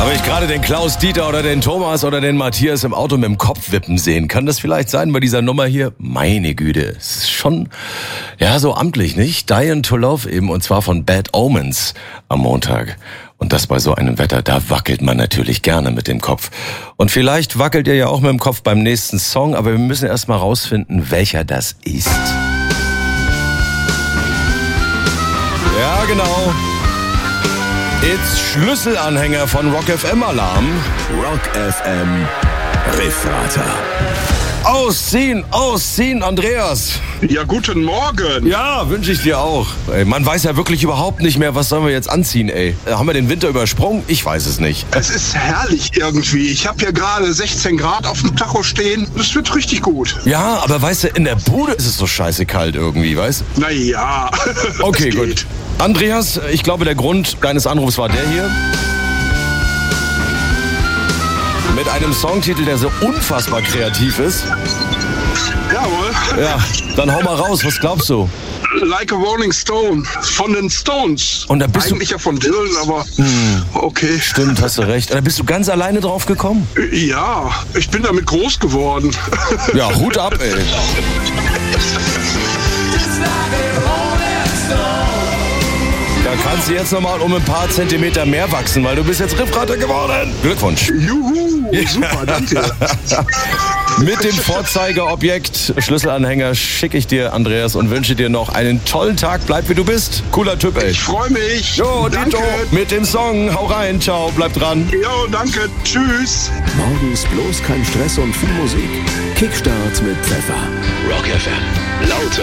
Habe ich gerade den Klaus Dieter oder den Thomas oder den Matthias im Auto mit dem Kopf wippen sehen? Kann das vielleicht sein bei dieser Nummer hier? Meine Güte, es ist schon, ja, so amtlich, nicht? Dying to Love eben, und zwar von Bad Omens am Montag. Und das bei so einem Wetter, da wackelt man natürlich gerne mit dem Kopf. Und vielleicht wackelt ihr ja auch mit dem Kopf beim nächsten Song, aber wir müssen erst mal rausfinden, welcher das ist. Ja, genau. It's Schlüsselanhänger von Rock FM Alarm. Rock FM Refrater. Ausziehen, Andreas. Ja, guten Morgen. Ja, wünsche ich dir auch. Ey, man weiß ja wirklich überhaupt nicht mehr, was sollen wir jetzt anziehen, ey. Haben wir den Winter übersprungen? Ich weiß es nicht. Es ist herrlich irgendwie. Ich habe hier gerade 16 Grad auf dem Tacho stehen. Das wird richtig gut. Ja, aber weißt du, in der Bude ist es so scheiße kalt irgendwie, weißt du? Naja. Okay, gut. Andreas, ich glaube, der Grund deines Anrufs war der hier. Mit einem Songtitel, der so unfassbar kreativ ist. Jawohl. Ja, dann hau mal raus, was glaubst du? Like a Rolling Stone von den Stones. Und da bist eigentlich ja von Dylan, aber okay. Stimmt, hast du recht. Da bist du ganz alleine drauf gekommen? Ja, ich bin damit groß geworden. Ja, Hut ab, ey. Da kannst du jetzt nochmal um ein paar Zentimeter mehr wachsen, weil du bist jetzt Riffrater geworden. Glückwunsch. Juhu, super, danke. Mit dem Vorzeigeobjekt Schlüsselanhänger schicke ich dir, Andreas, und wünsche dir noch einen tollen Tag. Bleib wie du bist. Cooler Typ, ey. Ich freue mich. Jo, danke. Dito, mit dem Song. Hau rein, ciao, bleib dran. Jo, danke, tschüss. Morgens bloß kein Stress und viel Musik. Kickstart mit Pfeffer. Rock FM. Lauter.